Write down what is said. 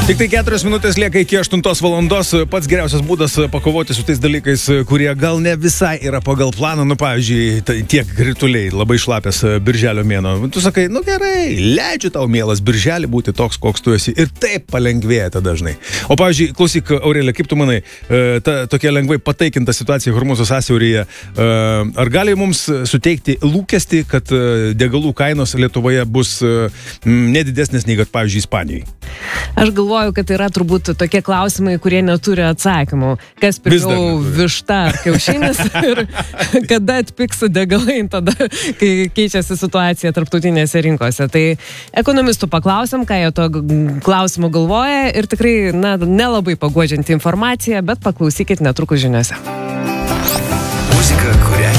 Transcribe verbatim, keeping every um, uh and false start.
Tik tai keturios minutės lieka iki aštuntos valandos. Pats geriausias būdas pakovoti su tais dalykais, kurie gal ne visai yra pagal planą. Nu, pavyzdžiui, tiek krituliai, labai šlapės birželio mėno. Tu sakai, nu gerai, leidžiu tau, mielas, birželį būti toks, koks tu esi. Ir taip palengvėja tada dažnai. O pavyzdžiui, klausyk, Aurelija, kaip tu manai, ta tokia lengvai pataikinta situacija Hormūzo sąsiauryje, ar gali mums suteikti lūkestį, kad degalų kainos Lietuvoje bus nedidesnės nei, kad, pavyzdžiui, Ispanijai? Aš galvoju, kad yra turbūt tokie klausimai, kurie neturi atsakymų. Kas pirmiau, višta ar kiaušinis ir kada atpigs degalai tada, kai keičiasi situacija tarptautinėse rinkose. Tai ekonomistų paklausim, ką jie to klausimu galvoja ir tikrai, na, nelabai paguodžianti informacija, bet paklausykit netrukus žiniose. Muzika, kurią